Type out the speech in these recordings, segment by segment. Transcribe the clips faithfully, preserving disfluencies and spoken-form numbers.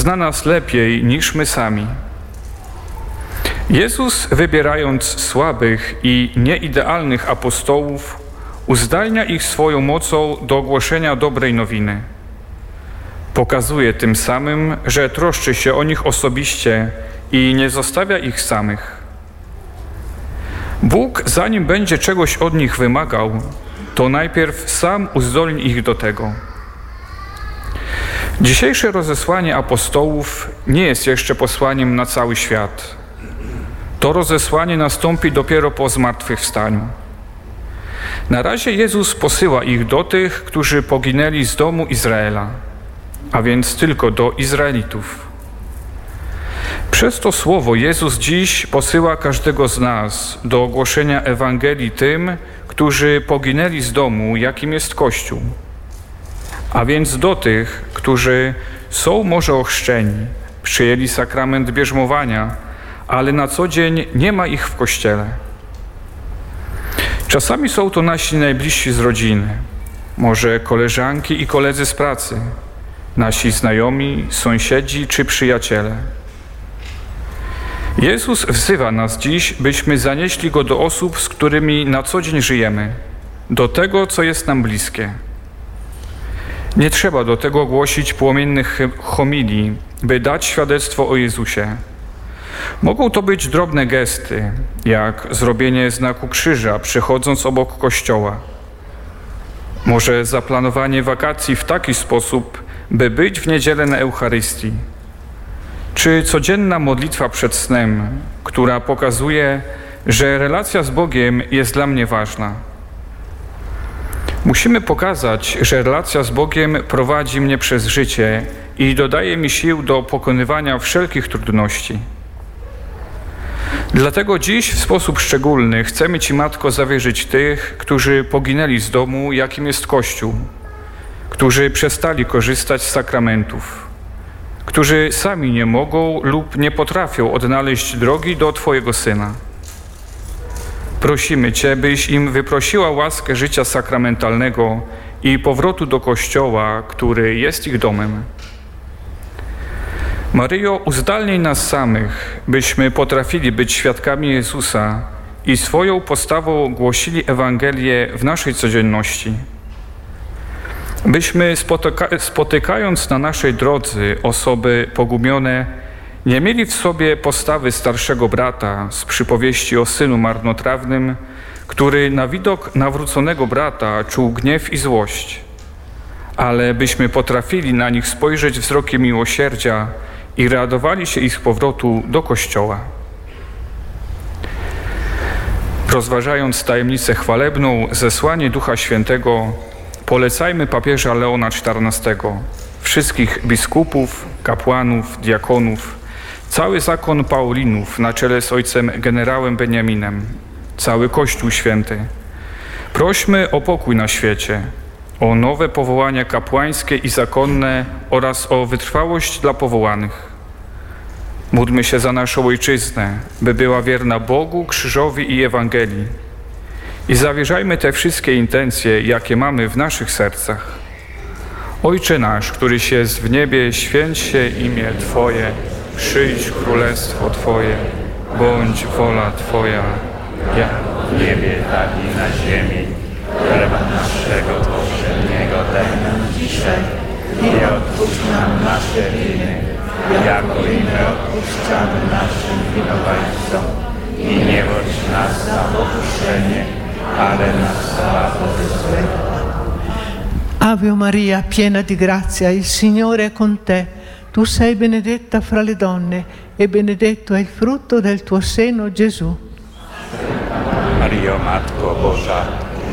zna nas lepiej niż my sami. Jezus, wybierając słabych i nieidealnych apostołów, uzdalnia ich swoją mocą do głoszenia dobrej nowiny. Pokazuje tym samym, że troszczy się o nich osobiście i nie zostawia ich samych. Bóg, zanim będzie czegoś od nich wymagał, to najpierw sam uzdolni ich do tego. Dzisiejsze rozesłanie apostołów nie jest jeszcze posłaniem na cały świat. To rozesłanie nastąpi dopiero po zmartwychwstaniu. Na razie Jezus posyła ich do tych, którzy poginęli z domu Izraela, a więc tylko do Izraelitów. Przez to słowo Jezus dziś posyła każdego z nas do ogłoszenia Ewangelii tym, którzy poginęli z domu, jakim jest Kościół, a więc do tych, którzy są może ochrzczeni, przyjęli sakrament bierzmowania, ale na co dzień nie ma ich w Kościele. Czasami są to nasi najbliżsi z rodziny, może koleżanki i koledzy z pracy, nasi znajomi, sąsiedzi czy przyjaciele. Jezus wzywa nas dziś, byśmy zanieśli Go do osób, z którymi na co dzień żyjemy, do tego, co jest nam bliskie. Nie trzeba do tego głosić płomiennych homilii, by dać świadectwo o Jezusie. Mogą to być drobne gesty, jak zrobienie znaku krzyża, przechodząc obok kościoła. Może zaplanowanie wakacji w taki sposób, by być w niedzielę na Eucharystii. Czy codzienna modlitwa przed snem, która pokazuje, że relacja z Bogiem jest dla mnie ważna. Musimy pokazać, że relacja z Bogiem prowadzi mnie przez życie i dodaje mi sił do pokonywania wszelkich trudności. Dlatego dziś w sposób szczególny chcemy Ci, Matko, zawierzyć tych, którzy poginęli z domu, jakim jest Kościół, którzy przestali korzystać z sakramentów, którzy sami nie mogą lub nie potrafią odnaleźć drogi do Twojego Syna. Prosimy Cię, byś im wyprosiła łaskę życia sakramentalnego i powrotu do Kościoła, który jest ich domem. Maryjo, uzdalnij nas samych, byśmy potrafili być świadkami Jezusa i swoją postawą głosili Ewangelię w naszej codzienności. Byśmy spotyka, spotykając na naszej drodze osoby pogubione, nie mieli w sobie postawy starszego brata z przypowieści o synu marnotrawnym, który na widok nawróconego brata czuł gniew i złość, ale byśmy potrafili na nich spojrzeć wzrokiem miłosierdzia i radowali się ich powrotu do Kościoła. Rozważając tajemnicę chwalebną, zesłanie Ducha Świętego, polecajmy papieża Leona czternastego, wszystkich biskupów, kapłanów, diakonów, cały zakon Paulinów na czele z ojcem generałem Beniaminem, cały Kościół Święty. Prośmy o pokój na świecie, o nowe powołania kapłańskie i zakonne oraz o wytrwałość dla powołanych. Módlmy się za naszą ojczyznę, by była wierna Bogu, krzyżowi i Ewangelii. I zawierzajmy te wszystkie intencje, jakie mamy w naszych sercach. Ojcze nasz, któryś jest w niebie, święć się imię Twoje, przyjdź królestwo Twoje, bądź wola Twoja, jak w niebie, tak i na ziemi. Chleba naszego powszedniego daj nam dzisiaj i odpuść nam nasze winy, jako i my odpuszczamy naszym winowajcom. I nie wódź nas na pokuszenie, ale nas zbaw od złego. Ave Maria, piena di grazia, il Signore è con te. Tu sei benedetta fra le donne e benedetto è il frutto del tuo seno, Gesù. Mario, Matko Boża,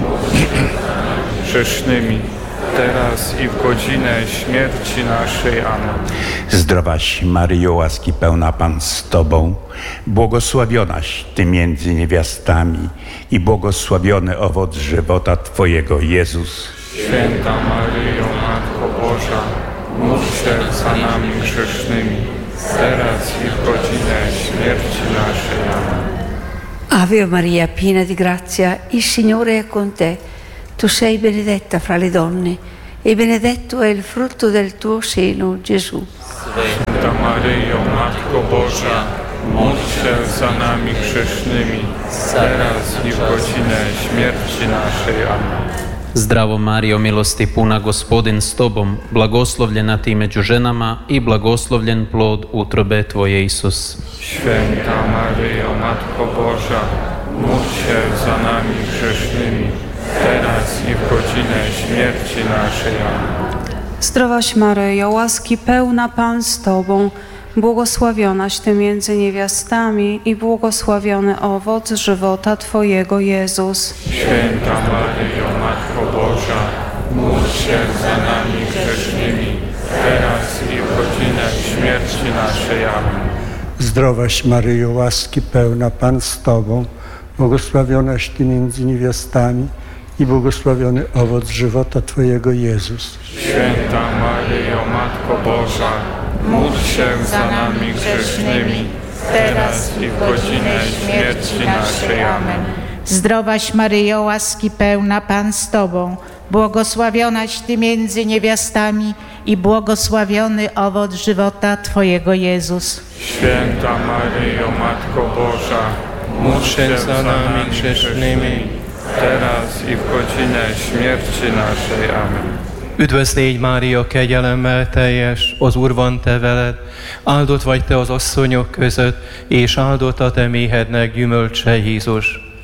grzesznymi, teraz i w godzinę śmierci naszej. Amen. Zdrowaś Maryjo, łaski pełna Pan z Tobą, błogosławionaś Ty między niewiastami i błogosławiony owoc żywota Twojego, Jezus. Święta Maryjo, Matko Boża, módl się za nami grzesznymi, teraz i w godzinę śmierci naszej. Amen. Ave Maria, piena di grazia, il Signore è con te. Tu sei benedetta fra le donne e benedetto è il frutto del tuo seno, Gesù. swych. Święta Maryjo, Matko Boża, módl się za nami grzesznymi, teraz i w godzinę śmierci naszej. Amen. Zdravo Marijo, milosti puna, Gospodin s tobom, blagoslovljena ti među ženama i blagoslovljen plod utrobe tvoje, Isus. Święta Maryjo, Matko Boża, módl się za nami grzesznymi, teraz i w godzinę śmierci naszej. Amen. Zdrowaś Maryjo, łaski pełna Pan z Tobą, błogosławionaś Ty między niewiastami i błogosławiony owoc żywota Twojego, Jezus. Święta Maryjo, Matko Boża, módl się za nami grzesznymi, teraz i w godzinę śmierci naszej. Amen. Zdrowaś Maryjo, łaski pełna Pan z Tobą, błogosławionaś Ty między niewiastami i błogosławiony owoc żywota Twojego, Jezus. Święta Maryjo, Matko Boża, módl się za nami grzesznymi, teraz i w godzinę śmierci naszej. Amen. Zdrowaś Maryjo, łaski pełna Pan z Tobą, błogosławionaś Ty między niewiastami i błogosławiony owoc żywota Twojego, Jezus. Święta Maryjo, Matko Boża, módl się za nami grzesznymi, teraz i w godzinę śmierci naszej. Amen. Üdvözl légy, Mária, kegyelemmel teljes, az Úr van te veled, áldott vagy te az asszonyok között, és áldott a te méhednek gyümölcse, Jézus.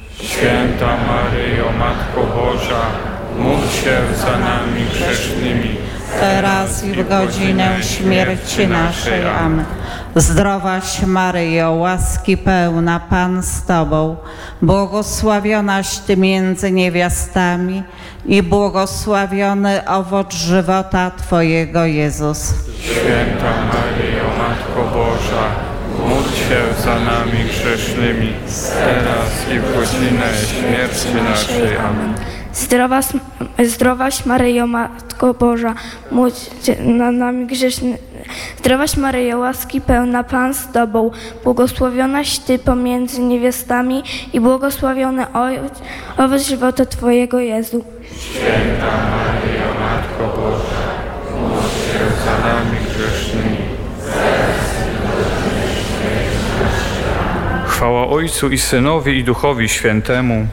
Święta Maryjo, Matko Boża, módl się za nami grzesznymi, teraz i w godzinę śmierci naszej. Amen. Zdrowaś Maryjo, łaski pełna Pan z Tobą, błogosławionaś Ty między niewiastami i błogosławiony owoc żywota Twojego, Jezus. Święta Maryjo, Matko Boża, módl się za nami grzesznymi, teraz i w godzinę śmierci naszej. Amen. Zdrowaś, zdrowaś Maryjo, Matko Boża, módl się na nami grzesznymi. Zdrowaś Maryjo, łaski pełna Pan z Tobą, błogosławionaś Ty pomiędzy niewiastami i błogosławiony owoc, owoc żywota Twojego, Jezu. Święta Maryjo, Matko Boża, módl się za nami grzesznymi. Chwała Ojcu i Synowi i Duchowi Świętemu.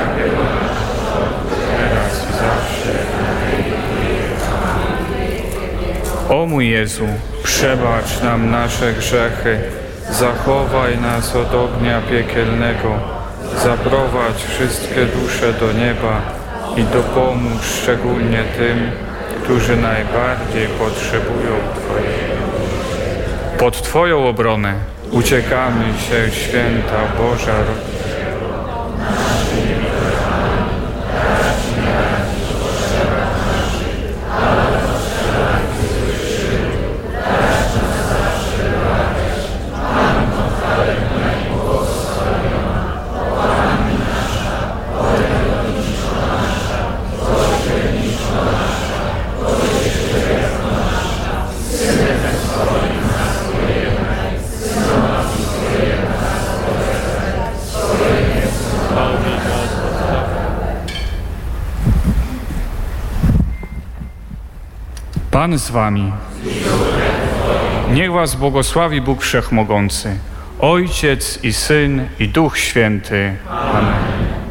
O mój Jezu, przebacz nam nasze grzechy, zachowaj nas od ognia piekielnego, zaprowadź wszystkie dusze do nieba i dopomóż szczególnie tym, którzy najbardziej potrzebują Twojego. Pod Twoją obronę uciekamy się, Święta Boża Rodzina. Pan z wami. Niech was błogosławi Bóg Wszechmogący, Ojciec i Syn i Duch Święty. Amen.